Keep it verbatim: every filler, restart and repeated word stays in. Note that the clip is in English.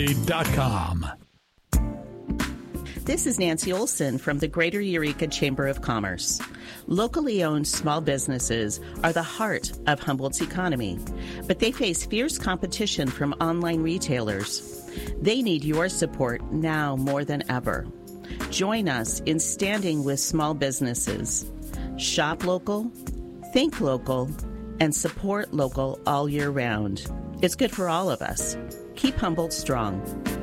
trade dot com. This is Nancy Olson from the Greater Eureka Chamber of Commerce. Locally owned small businesses are the heart of Humboldt's economy, but they face fierce competition from online retailers. They need your support now more than ever. Join us in standing with small businesses. Shop local, think local, and support local all year round. It's good for all of us. Keep Humboldt strong.